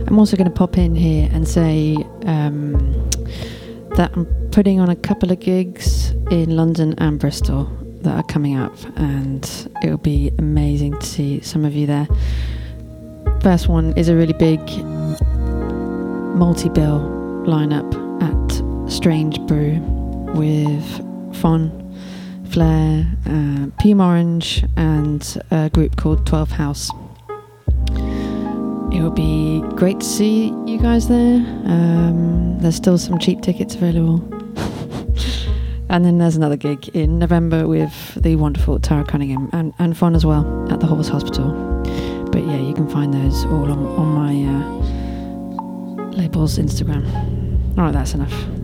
I'm also going to pop in here and say that I'm putting on a couple of gigs in London and Bristol that are coming up, and it'll be amazing to see some of you there. First one is a really big multi-bill lineup at Strange Brew with Fon, Flair, Puma Orange, and a group called 12 House. It will be great to see you guys there. There's still some cheap tickets available. And then there's another gig in November with the wonderful Tara Cunningham and Fon as well at the Horse Hospital. But yeah, you can find those all on my label's Instagram. Alright, that's enough.